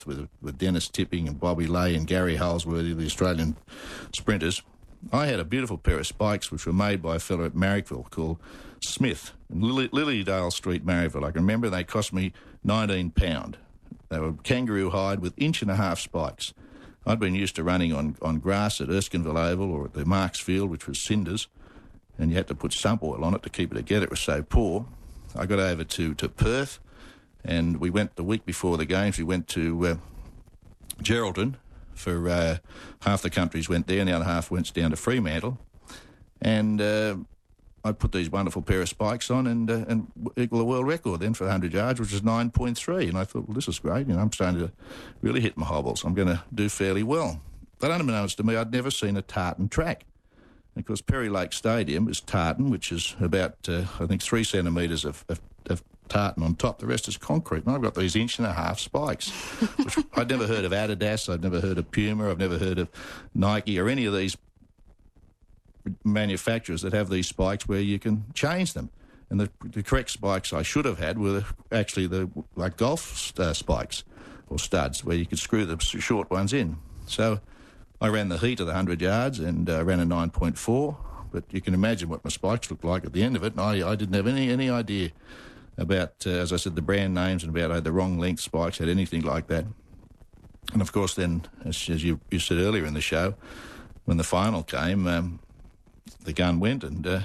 with Dennis Tipping and Bobby Lay and Gary Holsworthy, the Australian sprinters. I had a beautiful pair of spikes which were made by a fellow at Marrickville called Smith, in Lilydale Street, Marrickville. I can remember they cost me £19. They were kangaroo hide with 1.5-inch spikes. I'd been used to running on grass at Erskineville Oval or at the Marks Field, which was cinders, and you had to put stump oil on it to keep it together. It was so poor. I got over to Perth, and we went the week before the games. We went to Geraldton for half the countries went there, and the other half went down to Fremantle. And I put these wonderful pair of spikes on and equal the world record then for 100 yards, which is 9.3. And I thought, well, this is great. I'm starting to really hit my hobbles. I'm going to do fairly well. But unbeknownst to me, I'd never seen a tartan track. And of course, Perry Lake Stadium is tartan, which is about, I think, 3 centimetres of tartan on top. The rest is concrete. And I've got these 1.5-inch spikes, which I'd never heard of Adidas, I'd never heard of Puma, I've never heard of Nike or any of these manufacturers that have these spikes where you can change them. And the correct spikes I should have had were actually like golf spikes or studs, where you could screw the short ones in. So I ran the heat of the 100 yards and ran a 9.4, but you can imagine what my spikes looked like at the end of it. And I didn't have any idea about, as I said, the brand names and about the wrong length spikes, had anything like that. And of course then, as you said earlier in the show, when the final came, the gun went, and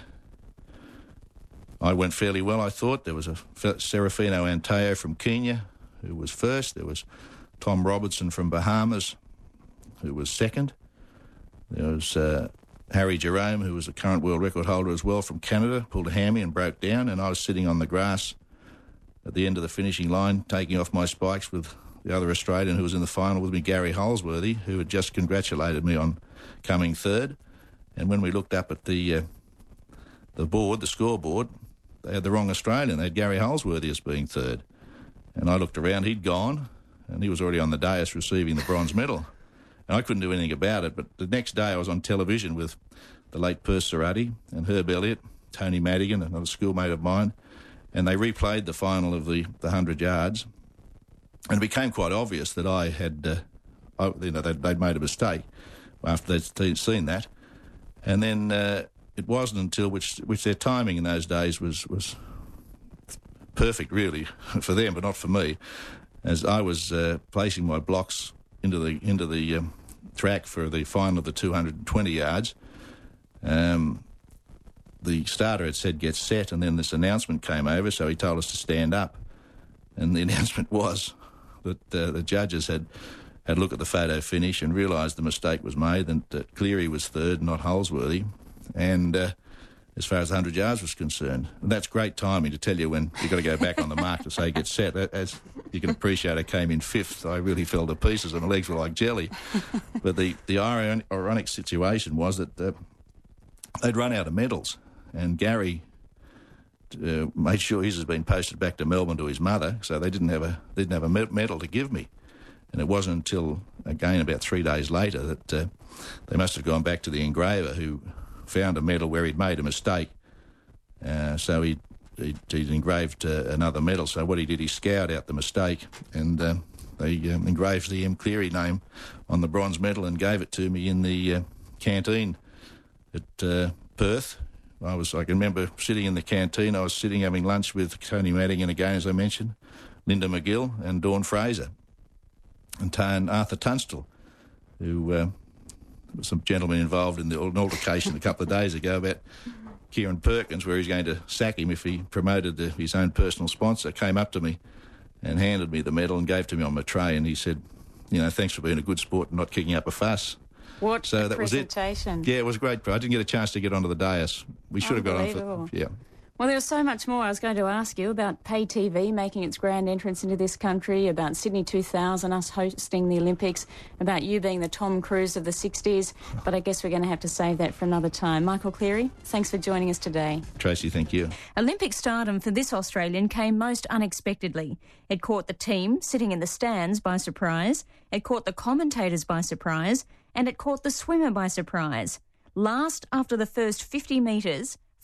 I went fairly well, I thought. There was a Serafino Anteo from Kenya, who was first. There was Tom Robertson from Bahamas, who was second. There was Harry Jerome, who was a current world record holder as well, from Canada, pulled a hammy and broke down, and I was sitting on the grass at the end of the finishing line, taking off my spikes with the other Australian who was in the final with me, Gary Holsworthy, who had just congratulated me on coming third. And when we looked up at the scoreboard, they had the wrong Australian. They had Gary Holsworthy as being third. And I looked around, he'd gone, and he was already on the dais receiving the bronze medal. And I couldn't do anything about it, but the next day I was on television with the late Perth Sarati and Herb Elliott, Tony Madigan, another schoolmate of mine, and they replayed the final of the 100 yards. And it became quite obvious that I had, they'd made a mistake after they'd seen that. And then it wasn't until, which their timing in those days was perfect, really, for them, but not for me, as I was placing my blocks into the track for the final of the 220 yards. The starter had said, get set, and then this announcement came over, so he told us to stand up. And the announcement was that the judges had a look at the photo finish and realised the mistake was made, and that Cleary was third, not Holsworthy. And as far as 100 yards was concerned, and that's great timing to tell you when you've got to go back on the mark to say get set. As you can appreciate, I came in fifth. I really fell to pieces and my legs were like jelly. But the ironic situation was that they'd run out of medals, and Gary made sure his has been posted back to Melbourne to his mother, so they didn't have a medal to give me. And it wasn't until, again, about 3 days later that they must have gone back to the engraver, who found a medal where he'd made a mistake. So he'd engraved another medal. So what he did, he scoured out the mistake, and they engraved the M. Cleary name on the bronze medal and gave it to me in the canteen at Perth. I can remember sitting in the canteen. I was sitting having lunch with Tony Madigan again, as I mentioned, Linda McGill and Dawn Fraser, and Arthur Tunstall, who was some gentleman involved in an altercation a couple of days ago about Kieran Perkins, where he's going to sack him if he promoted his own personal sponsor, came up to me and handed me the medal and gave to me on my tray, and he said, thanks for being a good sport and not kicking up a fuss. What so that presentation. Was it. Yeah, it was great. I didn't get a chance to get onto the dais. We should have got on for... Yeah. Well, there was so much more I was going to ask you about pay TV making its grand entrance into this country, about Sydney 2000, us hosting the Olympics, about you being the Tom Cruise of the 60s, but I guess we're going to have to save that for another time. Michael Cleary, thanks for joining us today. Tracy, thank you. Olympic stardom for this Australian came most unexpectedly. It caught the team sitting in the stands by surprise, it caught the commentators by surprise, and it caught the swimmer by surprise. Last after the first 50 metres,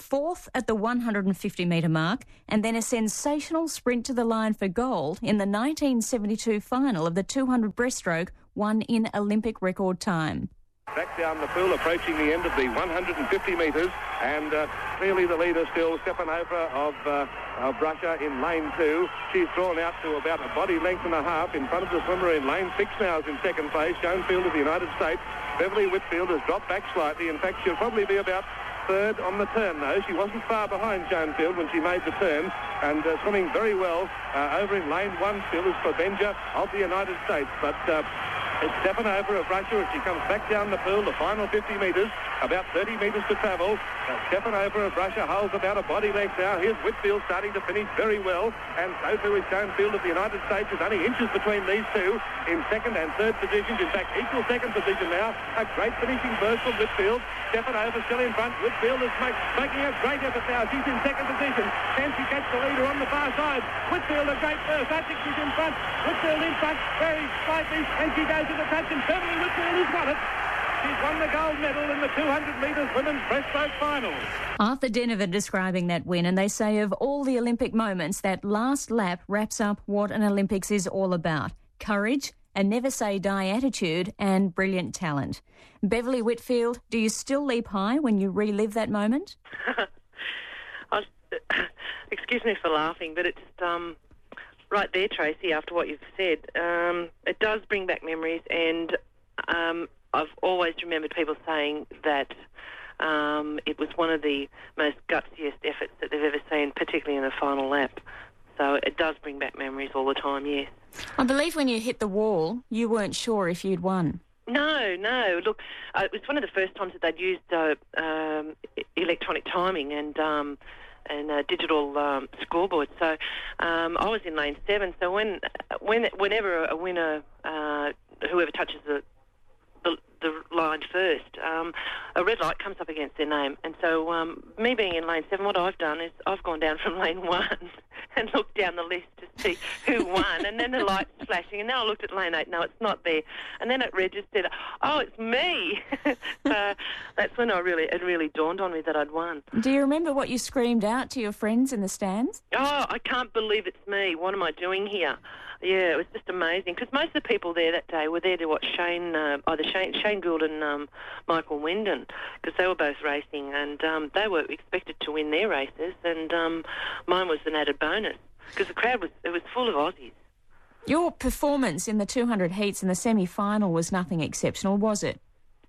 fourth at the 150-metre mark, and then a sensational sprint to the line for gold in the 1972 final of the 200 breaststroke, won in Olympic record time. Back down the pool, approaching the end of the 150 metres, and clearly the leader still, Stepanova of Russia in lane 2. She's drawn out to about a body length and a half in front of the swimmer in lane 6 now is in second place, Schoenfield of the United States. Beverly Whitfield has dropped back slightly. In fact, she'll probably be about third on the turn, though. She wasn't far behind Schoenfield when she made the turn, and swimming very well over in lane 1 still is Provenja of the United States. But it's Stepanova of Russia as she comes back down the pool, the final 50 metres, about 30 metres to travel. Stepanova of Russia holds about a body length now. Here's Whitfield starting to finish very well, and so too is Schoenfield of the United States. There's only inches between these two in second and third positions. In fact, equal second position now. A great finishing burst from Whitfield. Stepanova still in front. Whitfield is making a great effort now. She's in second position. Can she catch the leader on the far side? Whitfield a great burst. I think she's in front. Whitfield in front very slightly, and she goes to the touch, and Beverly Whitfield has got it. She's won the gold medal in the 200 metres women's breaststroke final. Arthur Denver describing that win, and they say of all the Olympic moments, that last lap wraps up what an Olympics is all about. Courage, a never-say-die attitude, and brilliant talent. Beverly Whitfield, do you still leap high when you relive that moment? Excuse me for laughing, but it's right there, Tracy, after what you've said. It does bring back memories, and I've always remembered people saying that it was one of the most gutsiest efforts that they've ever seen, particularly in the final lap. So it does bring back memories all the time, yes. I believe when you hit the wall, you weren't sure if you'd won. No. Look, it was one of the first times that they'd used electronic timing and digital scoreboard. So I was in lane 7. So whenever a winner, whoever touches the line first, a red light comes up against their name. And so me being in lane 7, what I've done is I've gone down from lane 1 and looked down the list to see who won. And then the light's flashing. And then I looked at lane 8. No, it's not there. And then it registered, oh, it's me. So that's when it really dawned on me that I'd won. Do you remember what you screamed out to your friends in the stands? Oh, I can't believe it's me. What am I doing here? Yeah, it was just amazing because most of the people there that day were there to watch Shane Gould and Michael Windon, because they were both racing, and they were expected to win their races, and mine was an added bonus because the crowd was full of Aussies. Your performance in the 200 heats in the semi-final was nothing exceptional, was it?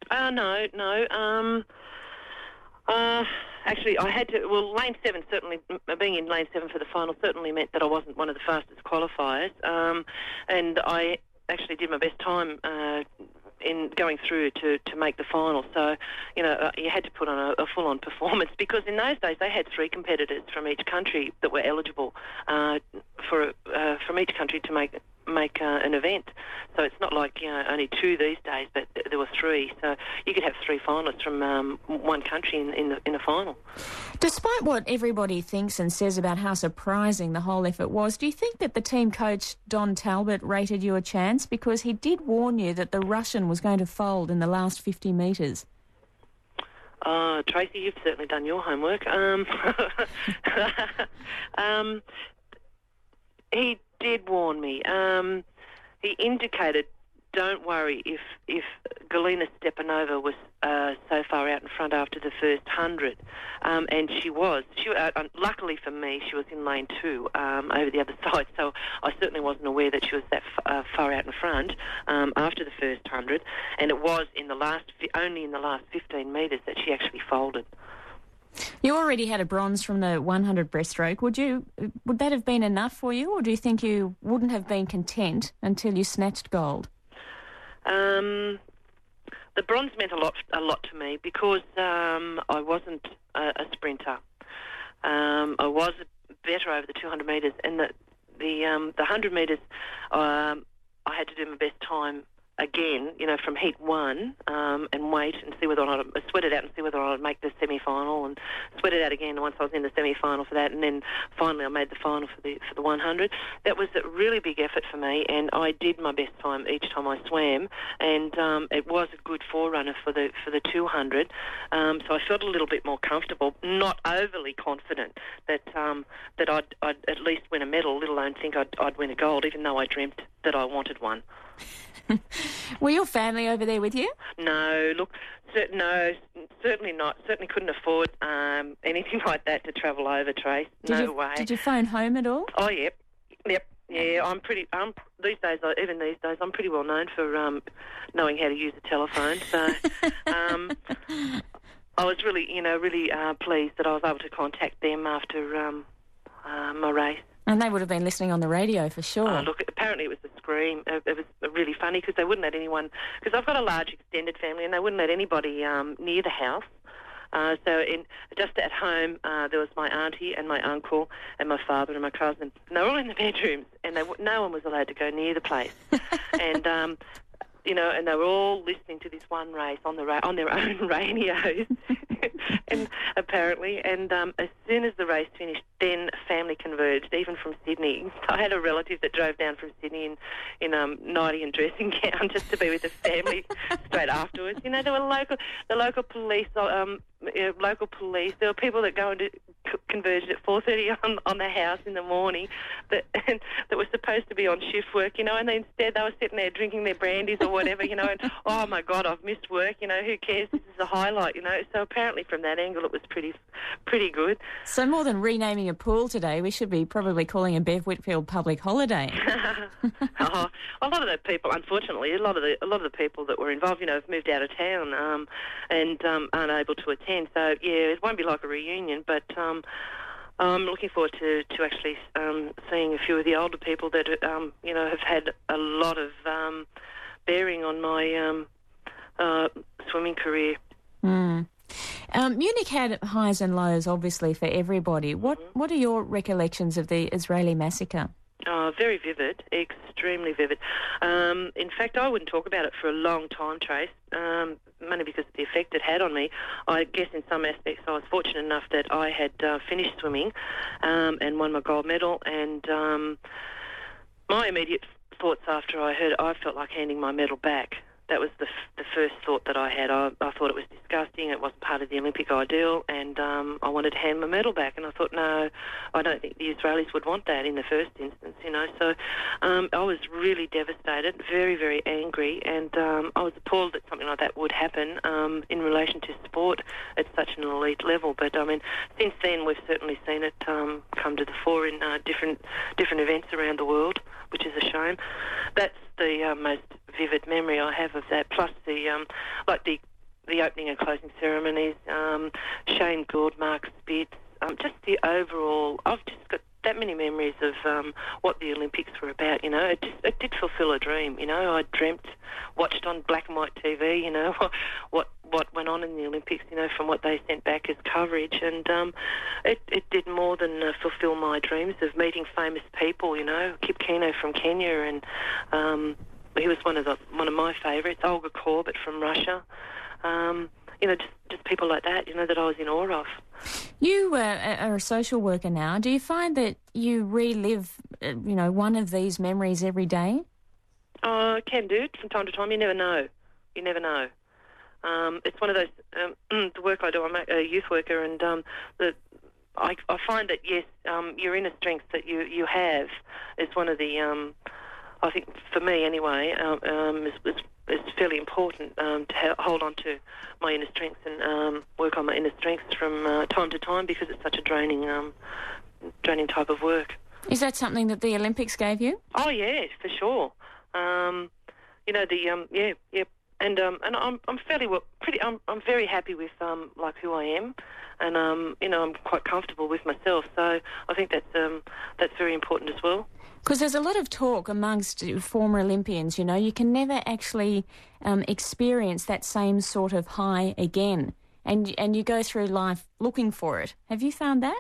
No. Actually, I had to. Well, lane 7 certainly, being in lane 7 for the final certainly meant that I wasn't one of the fastest qualifiers, and I actually did my best time in going through to make the final. So, you had to put on a full-on performance, because in those days they had 3 competitors from each country that were eligible from each country to make an event. So it's not like only 2 these days, but there were 3. So you could have 3 finalists from one country in the final. Despite what everybody thinks and says about how surprising the whole effort was, do you think that the team coach Don Talbot rated you a chance? Because he did warn you that the Russian was going to fold in the last 50 metres. Tracy, you've certainly done your homework. He did warn me. He indicated, don't worry if Galina Stepanova was so far out in front after the first 100, and she was. Luckily for me, she was in lane 2 over the other side, so I certainly wasn't aware that she was that far out in front after the first 100, and it was only in the last 15 metres that she actually folded. You already had a bronze from the 100 breaststroke. Would that have been enough for you, or do you think you wouldn't have been content until you snatched gold? The bronze meant a lot to me because I wasn't a sprinter. I was better over the 200 metres, and the 100 metres I had to do my best time again, from heat 1, and wait and see whether or not sweat it out and see whether or not I'd make the semi-final, and sweat it out again once I was in the semi-final for that, and then finally I made the final for the 100. That was a really big effort for me, and I did my best time each time I swam, and it was a good forerunner for the 200. So I felt a little bit more comfortable, not overly confident that I'd at least win a medal, let alone think I'd win a gold, even though I dreamt that I wanted one. Were your family over there with you? No, look, certainly not. Certainly couldn't afford anything like that to travel over, Trace. No way. Did you phone home at all? Oh, yep. Yeah, I'm pretty. These days, I'm pretty well known for knowing how to use a telephone. So, I was really pleased that I was able to contact them after my race. And they would have been listening on the radio for sure. Oh, look, apparently it was the scream. It was really funny because they wouldn't let anyone... Because I've got a large extended family and they wouldn't let anybody near the house. Just at home, there was my auntie and my uncle and my father and my cousin. And they were all in the bedrooms and no one was allowed to go near the place. And... and they were all listening to this one race on their own radios, and apparently. And as soon as the race finished, then family converged, even from Sydney. I had a relative that drove down from Sydney in nightie and dressing gown just to be with the family straight afterwards. There were the local police. Local police. There were people that go into converged at 4:30 on the house in the morning that were supposed to be on shift work, and instead they were sitting there drinking their brandies or whatever, and oh my God, I've missed work, who cares? This is a highlight, So apparently from that angle it was pretty good. So more than renaming a pool today, we should be probably calling a Bev Whitfield public holiday. A lot of the people, unfortunately, a lot of the people that were involved, have moved out of town and aren't able to attend. So yeah, it won't be like a reunion, but I'm looking forward to actually seeing a few of the older people that have had a lot of bearing on my swimming career. Munich had highs and lows, obviously, for everybody. What are your recollections of the Israeli massacre? Very vivid, extremely vivid. In fact, I wouldn't talk about it for a long time, Trace, mainly because of the effect it had on me. I guess in some aspects I was fortunate enough that I had finished swimming and won my gold medal, and my immediate thoughts after I heard it, I felt like handing my medal back. That was the first thought that I had. I thought it was disgusting. It wasn't part of the Olympic ideal, and I wanted to hand my medal back. And I thought, no, I don't think the Israelis would want that in the first instance, So I was really devastated, very, very angry, and I was appalled that something like that would happen in relation to sport at such an elite level. But since then we've certainly seen it come to the fore in different events around the world, which is a shame. That's the most vivid memory I have of that, plus the opening and closing ceremonies, Shane Gould, Mark Spitz, just the overall. I've just got that many memories of what the Olympics were about. It did fulfil a dream. I watched on black and white TV. What went on in the Olympics. From what they sent back as coverage, and it did more than fulfil my dreams of meeting famous people. Kip Keino from Kenya, and he was one of my favourites. Olga Korbut from Russia. Just people like that, that I was in awe of. You are a social worker now. Do you find that you relive, one of these memories every day? I can do from time to time. You never know. It's one of those, the work I do, I'm a youth worker, and I find that, yes, your inner strength that you have is one of the, I think, for me anyway, is fairly important to hold on to my inner strengths and work on my inner strengths from time to time, because it's such a draining type of work. Is that something that the Olympics gave you? Oh yeah, for sure. And I'm fairly I'm very happy with like who I am, and I'm quite comfortable with myself. So I think that's very important as well. Because there's a lot of talk amongst former Olympians, you can never actually experience that same sort of high again, and you go through life looking for it. Have you found that?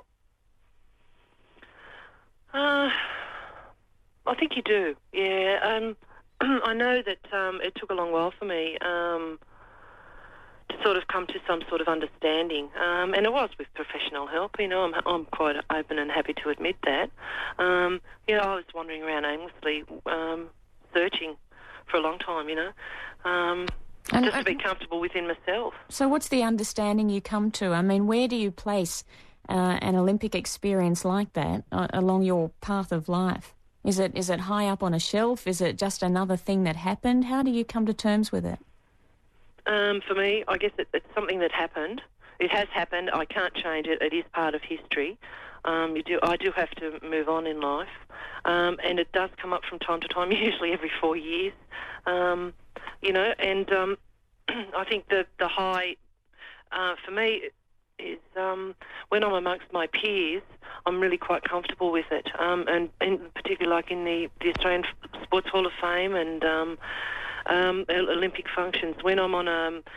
I think you do, yeah. I know that it took a long while for me to sort of come to some sort of understanding, and it was with professional help. You know, I'm quite open and happy to admit that. You know, I was wandering around aimlessly, searching for a long time. You know, just to be comfortable within myself. So, what's the understanding you come to? I mean, where do you place an Olympic experience like that along your path of life? Is it high up on a shelf? Is it just another thing that happened? How do you come to terms with it? For me, I guess it's something that happened. It has happened. I can't change it. It is part of history. I do have to move on in life, and it does come up from time to time. Usually every 4 years, you know. And I think the high for me is when I'm amongst my peers, I'm really quite comfortable with it, and particularly like in the Australian Sports Hall of Fame and Olympic functions, when I'm on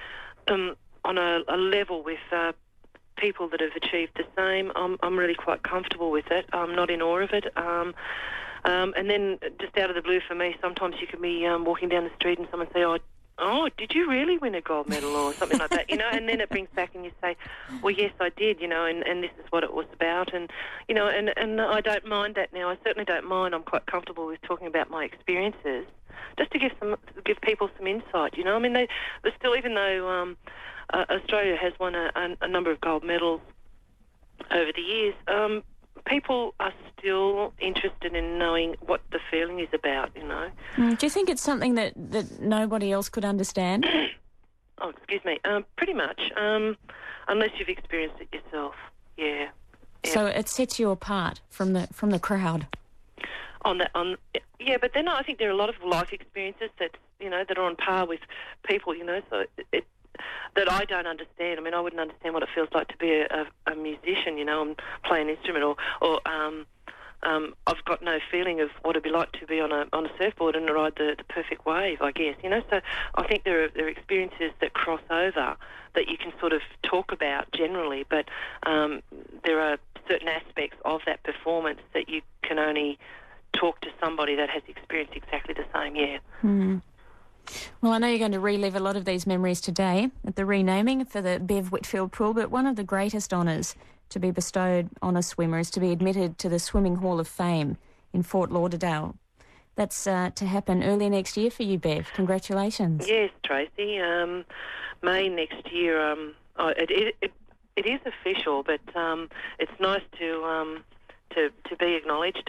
a level with people that have achieved the same, I'm really quite comfortable with it. I'm not in awe of it. And then just out of the blue for me, sometimes you can be walking down the street and someone say, oh, did you really win a gold medal or something like that, you know? And then it brings back and you say, well, yes, I did, you know, and this is what it was about. And, you know, and I don't mind that now. I certainly don't mind. I'm quite comfortable with talking about my experiences just to give people some insight, you know? I mean, there's still, even though Australia has won a number of gold medals over the years, people are still interested in knowing what the feeling is about, you know. Do you think it's something that nobody else could understand? Oh, excuse me. Pretty much, unless you've experienced it yourself. Yeah. So it sets you apart from the crowd. Yeah, but then I think there are a lot of life experiences that, you know, that are on par with people, you know. So that I don't understand. I mean, I wouldn't understand what it feels like to be a musician, you know, and play an instrument, or I've got no feeling of what it'd be like to be on a surfboard and ride the perfect wave, I guess, you know. So I think there are experiences that cross over that you can sort of talk about generally, but there are certain aspects of that performance that you can only talk to somebody that has experienced exactly the same, yeah. Mm. Well, I know you're going to relive a lot of these memories today at the renaming for the Bev Whitfield Pool, but one of the greatest honours to be bestowed on a swimmer is to be admitted to the Swimming Hall of Fame in Fort Lauderdale. That's to happen early next year for you, Bev. Congratulations. Yes, Tracy. May next year. It is official, but it's nice to be acknowledged.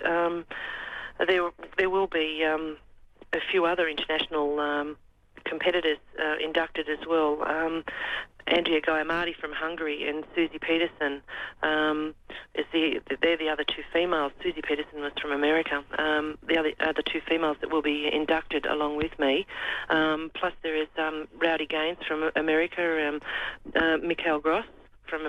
There will be a few other international competitors inducted as well. Andrea Guiamati from Hungary and Susie Peterson they're the other two females. Susie Peterson was from America. The other two females that will be inducted along with me. Plus there is Rowdy Gaines from America, Mikhail Gross from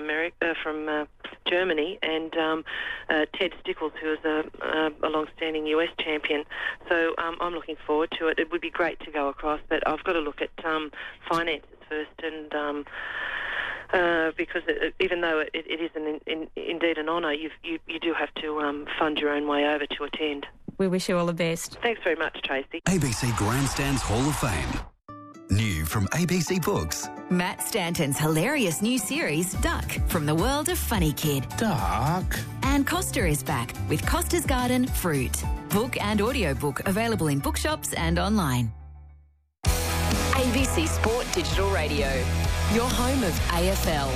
Germany, and Ted Stickles, who is a long-standing US champion. So I'm looking forward to it. It would be great to go across, but I've got to look at finances first, and because even though it is indeed an honour, you do have to fund your own way over to attend. We wish you all the best. Thanks very much, Tracy. ABC Grandstands Hall of Fame. New from ABC Books. Matt Stanton's hilarious new series, Duck, from the world of Funny Kid. Duck. And Costa is back with Costa's Garden Fruit. Book and audiobook available in bookshops and online. ABC Sport Digital Radio, your home of AFL.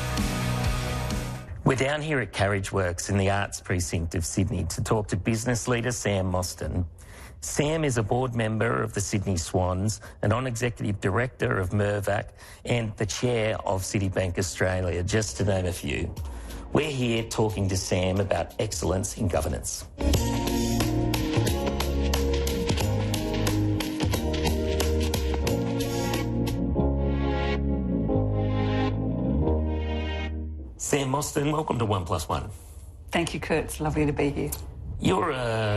We're down here at Carriage Works in the Arts Precinct of Sydney to talk to business leader Sam Mostyn. Sam is a board member of the Sydney Swans, a non-executive director of Mirvac and the chair of Citibank Australia, just to name a few. We're here talking to Sam about excellence in governance. Sam Mostyn, welcome to 1+1. Thank you, Kurt. It's lovely to be here. You're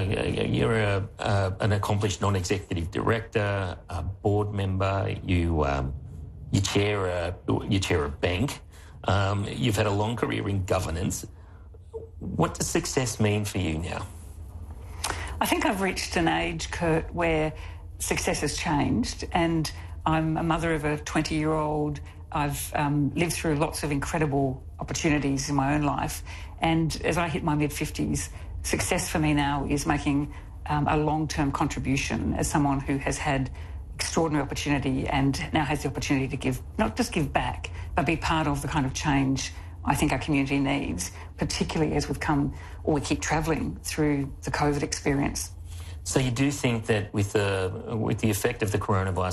an accomplished non-executive director, a board member. You chair a bank. You've had a long career in governance. What does success mean for you now? I think I've reached an age, Kurt, where success has changed, and I'm a mother of a 20-year-old. I've lived through lots of incredible opportunities in my own life, and as I hit my mid-50s, success for me now is making a long-term contribution as someone who has had extraordinary opportunity and now has the opportunity to give, not just give back, but be part of the kind of change I think our community needs, particularly as we keep travelling through the COVID experience. So you do think that with the effect of the coronavirus